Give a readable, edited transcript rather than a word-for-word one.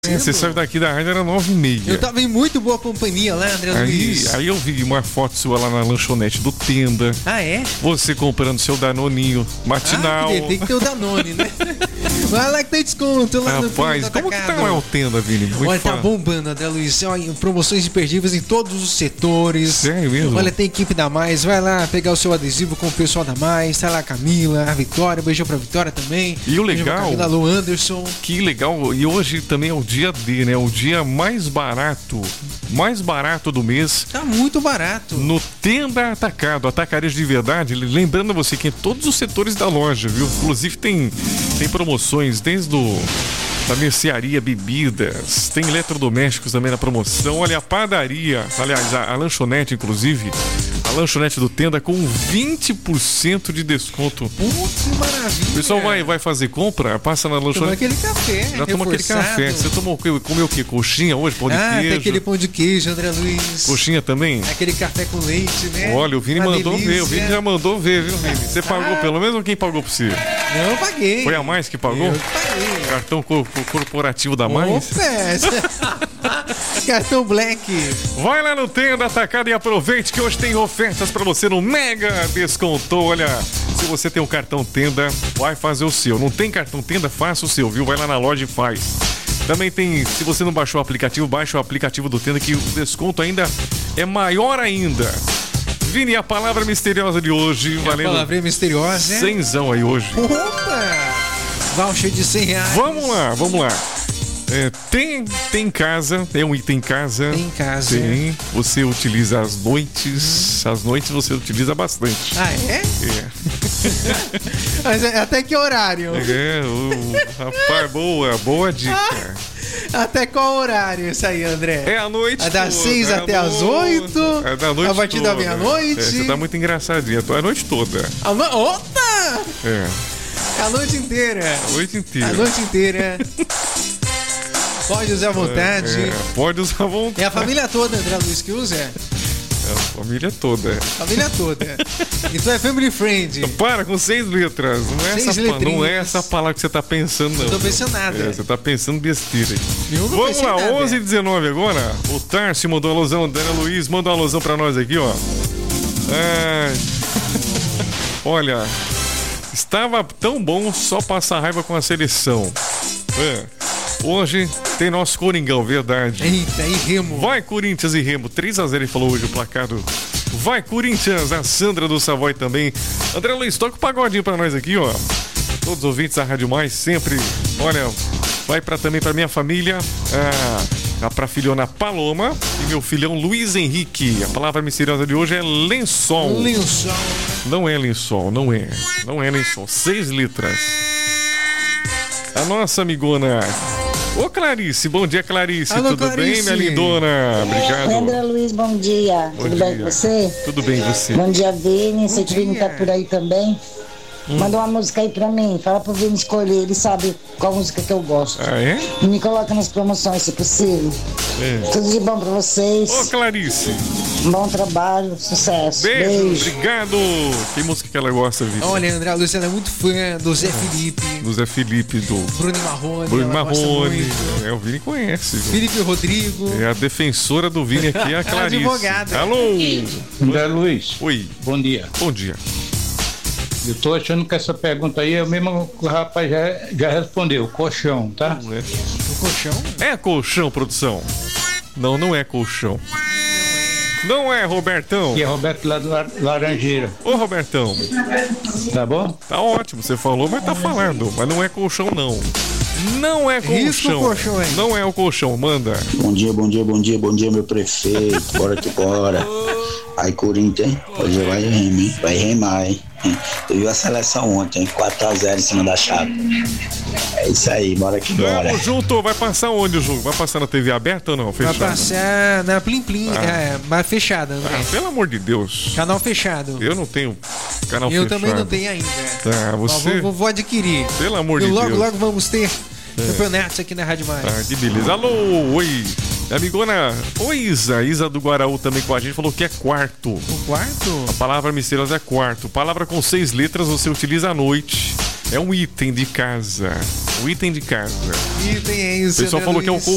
Você saiu daqui da rádio, era 9h30. Eu tava em muito boa companhia lá, André Luiz. Aí eu vi uma foto sua lá na lanchonete do Tenda. Ah, é? Você comprando seu Danoninho matinal. Tem que ter o Danone, né? Vai lá que tem desconto lá no Rapaz, como que tá lá o Tenda, Vini? Muito Olha, tá bombando, André Luiz. Olha, promoções imperdíveis em todos os setores. Sério mesmo? Olha, tem equipe da Mais. Vai lá pegar o seu adesivo com o pessoal da Mais. Tá lá a Camila, a Vitória. Beijão pra Vitória também. E o legal... Camila, Lu Anderson. Que legal. E hoje também é o dia D, né? O dia mais barato do mês. Tá muito barato. No Tenda Atacado, atacarejo de verdade. Lembrando você que em todos os setores da loja, viu? Inclusive tem promoções desde da mercearia, bebidas, tem eletrodomésticos também na promoção. Olha, a padaria, aliás, a lanchonete, inclusive, a lanchonete do Tenda com 20% de desconto. Que maravilha. O pessoal vai fazer compra, passa na lanchonete. Toma aquele café. Já tomou aquele café. Você comeu o quê? Coxinha hoje? Pão de queijo? Tem aquele pão de queijo, André Luiz. Coxinha também? Aquele café com leite, né? Olha, o Vini mandou ver. O Vini já mandou ver, viu, Vini? Você pagou pelo menos ou quem pagou por você? Não, eu paguei. Foi a Mais que pagou? Eu paguei. Cartão corporativo da Mais? Cartão Black. Vai lá no Tenda Atacado e aproveite que hoje tem ofertas pra você no Mega Desconto. Olha, se você tem um cartão Tenda, vai fazer o seu. Não tem cartão Tenda? Faça o seu, viu? Vai lá na loja e faz. Também tem, se você não baixou o aplicativo, baixa o aplicativo do Tenda que o desconto ainda é maior ainda. Vini, a palavra misteriosa de hoje, valendo. A palavra misteriosa, é? 100zão aí hoje. Opa! Voucher de R$100. Vamos lá. Tem casa, é um item em casa. Tem casa. Tem. Você utiliza às noites. Às noites você utiliza bastante. Ah, é? É. Mas até que horário? Rapaz, boa dica. Até qual horário isso aí, André? É a noite. É das 6 até as 8? É da noite. A partir da meia-noite? Você tá muito engraçadinha. A noite toda. Opa! É. A noite inteira. A noite inteira. A noite inteira. Pode usar à vontade. Pode usar à vontade. É a família toda, André Luiz, que usa? É a família toda. Família toda. Então é family friend. Para com 6 letras. Não é essa palavra que você tá pensando, não. Não tô pensando nada. Você tá pensando besteira aí. Vamos lá, 11h19 agora. O Tarcio mandou uma alusão. Dana Luiz mandou uma alusão pra nós aqui, ó. Olha, estava tão bom só passar raiva com a seleção. Hoje tem nosso Coringão, verdade. Eita, e Remo. Vai, Corinthians e Remo. 3-0 ele falou hoje o placar do... Vai, Corinthians. A Sandra do Savoy também. André Luiz, toca o pagodinho pra nós aqui, ó. Todos os ouvintes da Rádio Mais, sempre. Olha, vai também pra minha família. Pra filhona Paloma e meu filhão Luiz Henrique. A palavra misteriosa de hoje é lençol. Lençol. Não é lençol, não é. Não é lençol. 6 letras. A nossa amigona... Ô Clarice, bom dia Clarice. Alô, tudo Clarice. bem, minha lindona? Obrigado. André Luiz, bom dia. Tudo bem com você? Tudo bem, e você? Bom dia, Vini. Se o Vini tá por aí também. Manda uma música aí pra mim. Fala pro Vini escolher, ele sabe qual música que eu gosto. Ah, é? E me coloca nas promoções, se possível. Tudo de bom pra vocês. Ô Clarice. Bom trabalho, sucesso. Beijo. Obrigado. Que música que ela gosta, Vitor? Olha, André Luiz, ela é muito fã do Zé Felipe. Do Zé Felipe, do Bruno Marrone. Bruno Marrone. O Vini conhece. Viu? Felipe Rodrigo. É a defensora do Vini aqui, a Clarice. Advogada. Alô. André Luiz. Oi. Bom dia. Bom dia. Eu tô achando que essa pergunta aí é o mesmo que o rapaz já respondeu. Colchão, tá? Não é. O colchão? É colchão, produção? Não é colchão. Não é, Robertão. Que é Roberto lá do Laranjeira. Ô, Robertão. Tá bom? Tá ótimo, você falou, mas tá falando. Mas não é colchão, não. Não é colchão. Colchão aí. Não é o colchão, manda. Bom dia, meu prefeito. Bora que bora. Aí, Corinthians, hoje vai remar, hein? Vai remar, hein? Tu viu a seleção ontem, 4-0 em cima da chave. É isso aí, bora que bora. Tamo junto, vai passar onde o jogo? Vai passar na TV aberta ou não? Fechada? Vai passar na Plim Plim, mas fechada, André. Pelo amor de Deus. Canal fechado. Eu não tenho canal Eu fechado. também não tenho ainda. Tá, você... Vou adquirir. Pelo amor de Deus. Logo vamos ter campeonatos aqui na Rádio Mais. Ah, que beleza. Alô, oi. Amigona, oi Isa do Guaraú também com a gente, falou que é quarto. O quarto? A palavra misteriosa é quarto. Palavra com 6 letras você utiliza à noite. É um item de casa. Um item de casa. Item é isso. O pessoal falou que é um